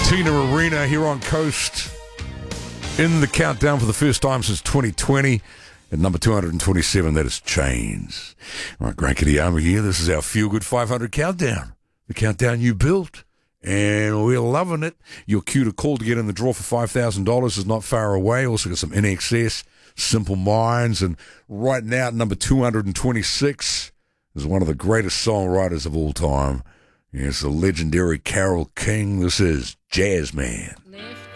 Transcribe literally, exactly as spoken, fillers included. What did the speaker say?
Tina Arena here on Coast in the countdown for the first time since twenty twenty. At number two hundred twenty-seven, that is Chains. All right, Grant Kittyama here. This is our Feel Good five hundred countdown. The countdown you built, and we're loving it. Your cue to call to get in the draw for five thousand dollars is not far away. Also got some N X S, Simple Minds, and right now at number two hundred twenty-six is one of the greatest songwriters of all time. Yes, the legendary Carole King. This is Jazzman. Left